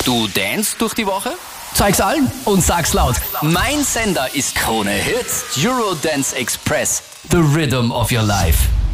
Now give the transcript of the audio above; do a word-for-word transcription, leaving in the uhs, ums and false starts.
Du dance durch die Woche? Zeig's allen und sag's laut. Mein Sender ist Krone Hits, Eurodance Express, the rhythm of your life.